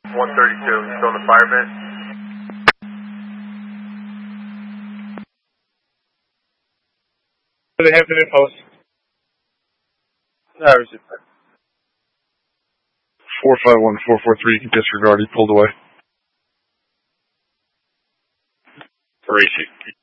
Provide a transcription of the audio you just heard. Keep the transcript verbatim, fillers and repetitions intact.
one thirty-two, still in the fire vent. The Hampton in post. No, receive. four five one four four three, you can disregard, he pulled away. Racing.